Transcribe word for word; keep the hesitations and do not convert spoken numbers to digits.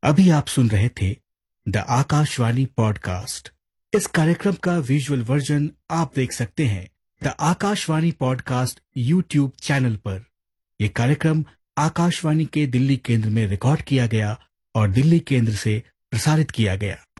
अभी आप सुन रहे थे द आकाशवाणी पॉडकास्ट। इस कार्यक्रम का विजुअल वर्जन आप देख सकते हैं the Akashvani podcast YouTube channel पर। यह कार्यक्रम आकाशवाणी के दिल्ली केंद्र में रिकॉर्ड किया गया और दिल्ली केंद्र से प्रसारित किया गया।